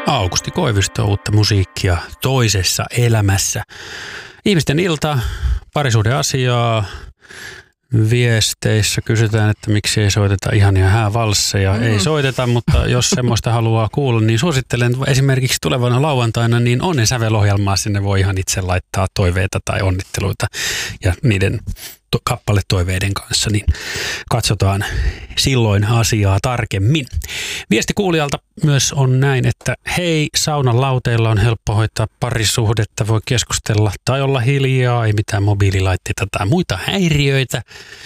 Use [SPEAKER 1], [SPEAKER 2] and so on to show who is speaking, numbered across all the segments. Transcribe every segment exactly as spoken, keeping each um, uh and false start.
[SPEAKER 1] Aukusti Koivisto, uutta musiikkia toisessa elämässä. Ihmisten ilta, parisuhdeasiaa. Viesteissä kysytään, että miksi ei soiteta ihania häävalsseja. Mm. Ei soiteta, mutta jos semmoista haluaa kuulla, niin suosittelen esimerkiksi tulevana lauantaina, niin Onnen sävelohjelmaa. Sinne voi ihan itse laittaa toiveita tai onnitteluita ja niiden to- kappaletoiveiden kanssa, niin katsotaan silloin asiaa tarkemmin. Viesti kuulijalta myös on näin, että hei, saunan lauteilla on helppo hoitaa parisuhdetta, voi keskustella tai olla hiljaa, ei mitään mobiililaitteita tai muita häiriöitä,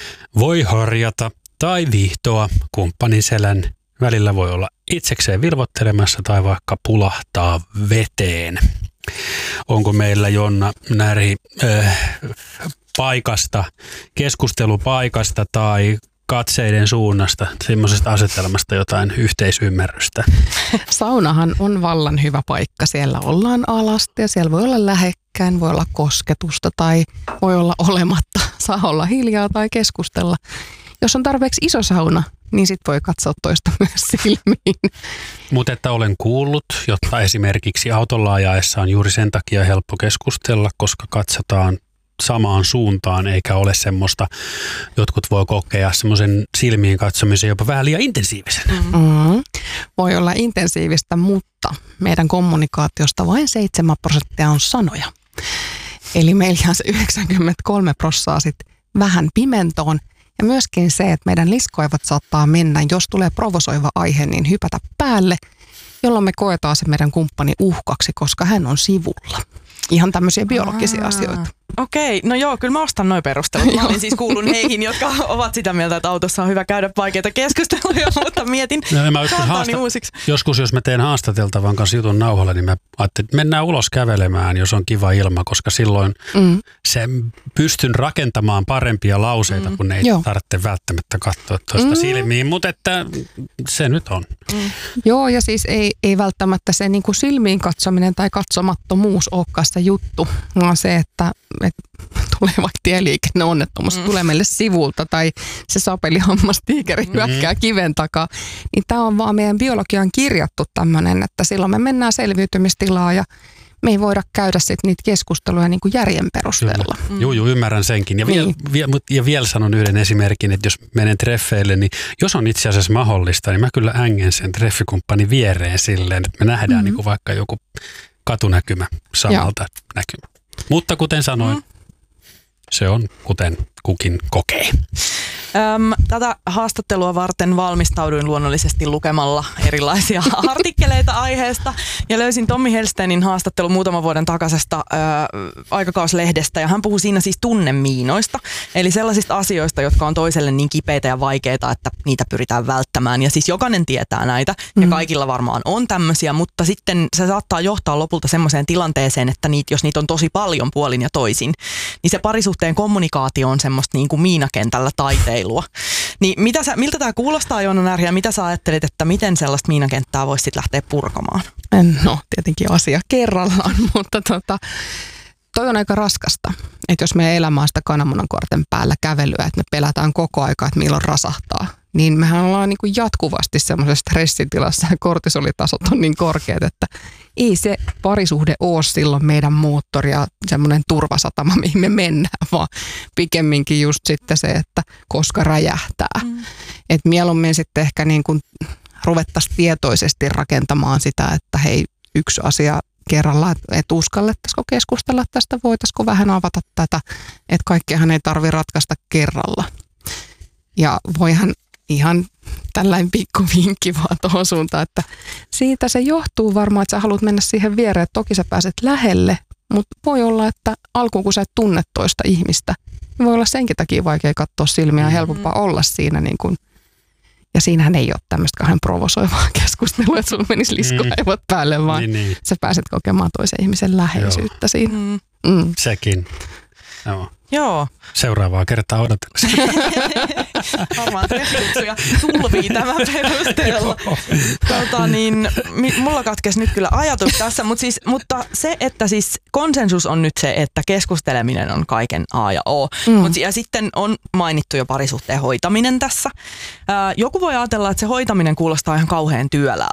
[SPEAKER 1] voi harjata tai viihtoa, kumppanin selän välillä voi olla itsekseen vilvottelemassa tai vaikka pulahtaa veteen. Onko meillä Jonna Närhi äh, paikasta, keskustelupaikasta tai katseiden suunnasta, semmoisesta asetelmasta jotain yhteisymmärrystä?
[SPEAKER 2] Saunahan on vallan hyvä paikka. Siellä ollaan alasti ja siellä voi olla lähekkäin, voi olla kosketusta tai voi olla olematta. Saa olla hiljaa tai keskustella. Jos on tarpeeksi iso sauna, niin sit voi katsoa toista myös silmiin.
[SPEAKER 1] Mutta että olen kuullut, jotta esimerkiksi autolla ajaessa on juuri sen takia helppo keskustella, koska katsotaan samaan suuntaan, eikä ole semmoista, jotkut voi kokea semmoisen silmiin katsomisen jopa vähän liian intensiivisen.
[SPEAKER 2] Mm-hmm. Voi olla intensiivistä, mutta meidän kommunikaatiosta vain seitsemän prosenttia on sanoja. Eli meillä se yhdeksänkymmentäkolme prosenttia sitten vähän pimentoon. Ja myöskin se, että meidän liskoivat saattaa mennä, jos tulee provosoiva aihe, niin hypätä päälle, jolloin me koetaan se meidän kumppani uhkaksi, koska hän on sivulla. Ihan tämmöisiä biologisia Aa, asioita.
[SPEAKER 3] Okei, no joo, kyllä mä ostan noi perustelut. Mä olin siis kuulun heihin, jotka ovat sitä mieltä, että autossa on hyvä käydä vaikeita keskusteluja, mutta mietin
[SPEAKER 1] no, joskus, haasta-
[SPEAKER 3] uusiksi.
[SPEAKER 1] joskus jos mä teen haastateltavan kanssa jutun nauhalla, niin mä ajattelin, että mennään ulos kävelemään, jos on kiva ilma, koska silloin mm. se pystyn rakentamaan parempia lauseita, mm. kun ei joo. tarvitse välttämättä katsoa tuosta mm. silmiin, mutta että se nyt on.
[SPEAKER 2] Mm. Joo, ja siis ei, ei välttämättä se niin kuin silmiin katsominen tai katsomattomuus olekaan se juttu, vaan se, että että tulee vaikka tieliikenneonnettomuus, mm. tulee meille sivulta tai se sapelihammastiikeri mm. hyökkää kiven takaa, niin tämä on vaan meidän biologiaan kirjattu tämmöinen, että silloin me mennään selviytymistilaa ja me ei voida käydä sitten niitä keskusteluja niin kuin järjen perusteella.
[SPEAKER 1] Mm. Joo, joo, ymmärrän senkin. Ja, niin. viel, viel, ja vielä sanon yhden esimerkin, että jos menen treffeille, niin jos on itse asiassa mahdollista, niin mä kyllä ängen sen treffikumppani viereen silleen, että me nähdään mm. niin kuin vaikka joku katunäkymä samalta näkymä. Mutta kuten sanoin, mm. se on kuten kukin kokee.
[SPEAKER 3] Öm, tätä haastattelua varten valmistauduin luonnollisesti lukemalla erilaisia artikkeleita aiheesta ja löysin Tommi Helsteinin haastattelun muutaman vuoden takaisesta ö, aikakauslehdestä ja hän puhuu siinä siis tunnemiinoista, eli sellaisista asioista, jotka on toiselle niin kipeitä ja vaikeita, että niitä pyritään välttämään ja siis jokainen tietää näitä mm. ja kaikilla varmaan on tämmöisiä, mutta sitten se saattaa johtaa lopulta semmoiseen tilanteeseen, että niitä, jos niitä on tosi paljon puolin ja toisin, niin se parisuhteen kommunikaatio on semmoista niin kuin miinakentällä taiteilua. Niin mitä sä, miltä tämä kuulostaa, Jonna Närhi, ja mitä sä ajattelit, että miten sellaista miinakenttää voisi sitten lähteä purkamaan?
[SPEAKER 2] No, tietenkin asia kerrallaan, mutta tota, toi on aika raskasta. Että jos meidän elämä on sitä kananmunankorten päällä kävelyä, että me pelätään koko aika, että milloin rasahtaa, niin mehän ollaan niin kuin jatkuvasti semmoisessa stressitilassa ja kortisolitasot on niin korkeat, että ei se parisuhde ole silloin meidän moottori ja semmoinen turvasatama, mihin me mennään, vaan pikemminkin just sitten se, että koska räjähtää. Mm. Että mieluummin sitten ehkä niin kuin ruvettaisiin tietoisesti rakentamaan sitä, että hei, yksi asia kerralla, että uskallettaisiko keskustella tästä, voitaisiko vähän avata tätä, että kaikkeahan ei tarvitse ratkaista kerralla. Ja voihan ihan tällainen pikku vinkki vaan tuohon suuntaan, että siitä se johtuu varmaan, että sä haluat mennä siihen viereen, että toki sä pääset lähelle, mutta voi olla, että alkuun kun sä et tunne toista ihmistä, niin voi olla senkin takia vaikea katsoa silmiä ja helpompaa olla siinä niin kuin, ja siinähän ei ole tämmöistä kahden provosoivaa keskustelua, että sulla menisi liskoaivot päälle, vaan niin, niin. sä pääset kokemaan toisen ihmisen läheisyyttä Joo. siinä. Mm.
[SPEAKER 1] Mm. Sekin. Joo.
[SPEAKER 3] Joo.
[SPEAKER 1] Seuraavaa kertaa odotellessa.
[SPEAKER 3] Varmaan treffitutsuja tulvii tämän perusteella. Tota, niin, mulla katkesi nyt kyllä ajatus tässä, mutta, siis, mutta se, että siis konsensus on nyt se, että keskusteleminen on kaiken A ja O. Mm. Mut, ja sitten on mainittu jo parisuhteen hoitaminen tässä. Ää, joku voi ajatella, että se hoitaminen kuulostaa ihan kauhean työläältä.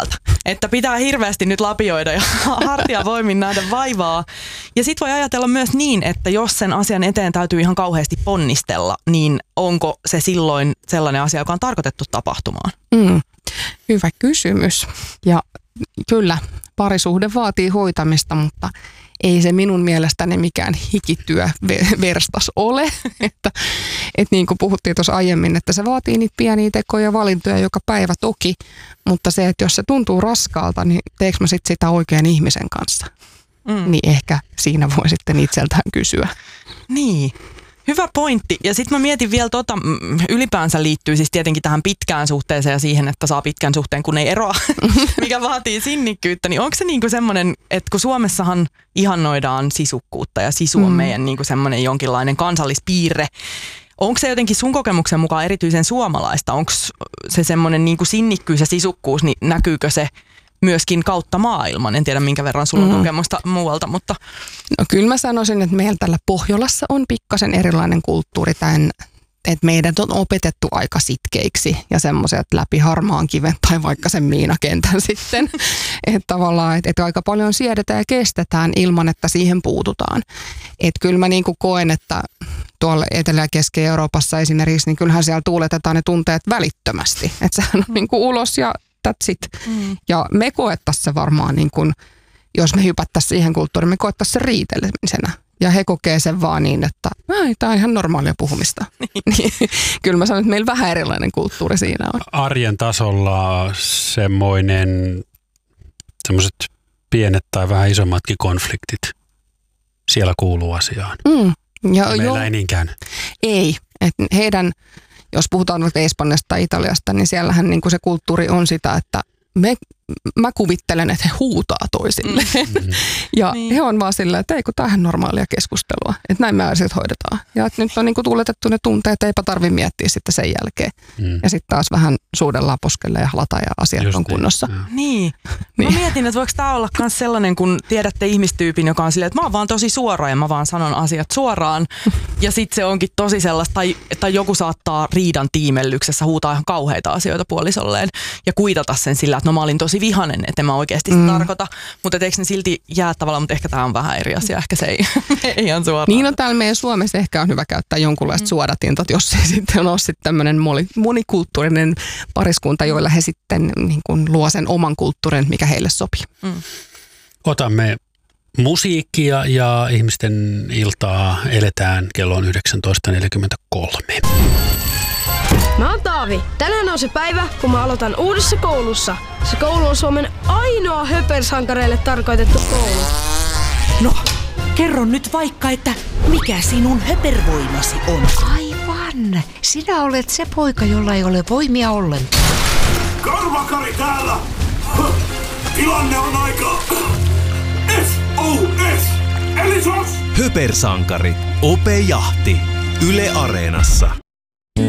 [SPEAKER 3] että pitää hirveästi nyt lapioida ja hartiavoimin nähdä vaivaa. Ja sit voi ajatella myös niin, että jos sen asian eteen täytyy ihan kauheasti ponnistella, niin onko se silloin sellainen asia, joka on tarkoitettu tapahtumaan?
[SPEAKER 2] Mm, hyvä kysymys. Ja kyllä, parisuhde vaatii hoitamista, mutta ei se minun mielestäni mikään hikityöverstas ole. että, että niin kuin puhuttiin tuossa aiemmin, että se vaatii niitä pieniä tekoja ja valintoja joka päivä toki, mutta se, että jos se tuntuu raskaalta, niin teekö mä sitten sitä oikean ihmisen kanssa? Mm. Niin ehkä siinä voi sitten itseltään kysyä.
[SPEAKER 3] Niin. Hyvä pointti. Ja sitten mä mietin vielä tota, ylipäänsä liittyy siis tietenkin tähän pitkään suhteeseen ja siihen, että saa pitkän suhteen, kun ei eroa, mikä vaatii sinnikkyyttä. Niin onko se niinku semmoinen, että kun Suomessahan ihannoidaan sisukkuutta ja sisu on mm. meidän niinku semmoinen jonkinlainen kansallispiirre, onko se jotenkin sun kokemuksen mukaan erityisen suomalaista? Onko se semmoinen niinku sinnikkyys ja sisukkuus, niin näkyykö se myöskin kautta maailman? En tiedä, minkä verran sulla on mm. kokemusta muualta, mutta...
[SPEAKER 2] No kyllä mä sanoisin, että meillä täällä Pohjolassa on pikkasen erilainen kulttuuri tämän, että meidät on opetettu aika sitkeiksi ja semmoiset läpi harmaan kiven tai vaikka sen miinakentän sitten. Että tavallaan, että, että aika paljon siedetään ja kestetään ilman, että siihen puututaan. Että kyllä mä niin kuin koen, että tuolla Etelä- ja Keski-Euroopassa esimerkiksi, niin kyllähän siellä tuuletetaan ne tunteet välittömästi. Että sehän on niin kuin ulos ja that's it. Mm. Ja me koettaisiin se varmaan, niin kuin, jos me hypättäisiin siihen kulttuuriin, me koettaisiin se riitelemisenä. Ja he kokee sen vaan niin, että tämä on ihan normaalia puhumista. Niin. Kyllä mä sanon, että meillä vähän erilainen kulttuuri siinä on.
[SPEAKER 1] Arjen tasolla semmoinen, semmoiset pienet tai vähän isommatkin konfliktit siellä kuuluu asiaan. Mm. Ja, ja meillä jo, ei niinkään.
[SPEAKER 2] Ei. Et heidän... Jos puhutaan vaikka Espanjasta tai Italiasta, niin siellähän niin kuin se kulttuuri on sitä, että me, mä kuvittelen, että he huutaa toisille. Mm. ja niin. He on vaan silleen, että ei kun tämähän normaalia keskustelua. Että näin me asiat hoidetaan. Ja että nyt on niin kuin tuuletettu ne tunteet, eipä tarvitse miettiä sitten sen jälkeen. Mm. Ja sitten taas vähän suudellaan poskelle ja halataan ja asiat Just on kunnossa.
[SPEAKER 3] Niin. niin. Mä mietin, että voiko tämä olla myös sellainen, kun tiedätte ihmistyypin, joka on silleen, että mä oon vaan tosi suora ja mä vaan sanon asiat suoraan. ja sitten se onkin tosi sellaista, tai, tai joku saattaa riidan tiimellyksessä huutaa ihan kauheita asioita puolisolleen ja kuitata sen sillä, että no mä olin tosi vihanen, että en mä oikeasti sitä mm. tarkoita. Mutta eikö ne silti jää tavallaan, mutta ehkä tämä on vähän eri asia, ehkä se ei, ei ihan suoraan.
[SPEAKER 2] Niin on täällä meidän Suomessa ehkä on hyvä käyttää jonkunlaista mm. suodatinta, jos ei sitten ole sitten tämmöinen monikulttuurinen pariskunta, joilla he sitten niin kuin luo sen oman kulttuurin, mikä heille sopii. Mm.
[SPEAKER 1] Otamme musiikkia ja ihmisten iltaa eletään kello on yhdeksäntoista neljäkymmentäkolme.
[SPEAKER 4] Mä oon Taavi. Tänään on se päivä, kun mä aloitan uudessa koulussa. Se koulu on Suomen ainoa höpersankareille tarkoitettu koulu.
[SPEAKER 5] No, kerro nyt vaikka, että mikä sinun höpervoimasi on.
[SPEAKER 6] Aivan. Sinä olet se poika, jolla ei ole voimia ollenkaan.
[SPEAKER 7] Karvakari täällä! Tilanne on aika... S O S! Eli sos!
[SPEAKER 8] Höpersankari. Ope Jahti. Yle Areenassa.